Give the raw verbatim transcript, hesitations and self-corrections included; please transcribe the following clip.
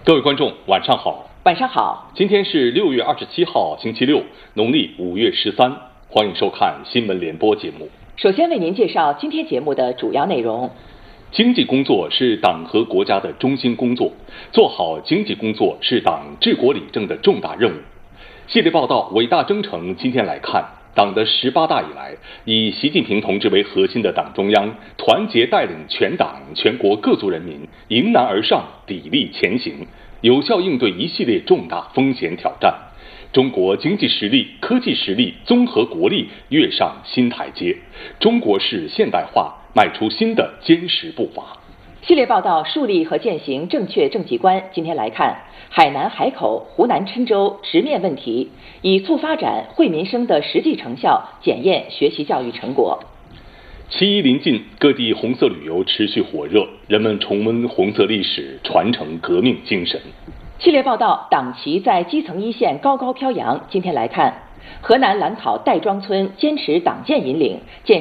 各位观众，晚上好。 晚上好。 今天是六月二十七号，星期六，农历五月十三。欢迎收看新闻联播节目。 首先为您介绍今天节目的主要内容。 经济工作是党和国家的中心工作，做好经济工作是党治国理政的重大任务。系列报道《伟大征程》今天来看，党的十八大以来，以习近平同志为核心的党中央团结带领全党全国各族人民迎难而上，砥砺前行，有效应对一系列重大风险挑战。中国经济实力、科技实力、综合国力跃上新台阶，中国式现代化迈出新的坚实步伐。 系列报道树立和践行正确政绩观，今天来看海南海口、湖南郴州直面问题，以促发展惠民生的实际成效检验学习教育成果。 七一临近，各地红色旅游持续火热，人们重温红色历史，传承革命精神。 系列报道党旗在基层一线高高飘扬，今天来看河南兰考戴庄村坚持党建引领，建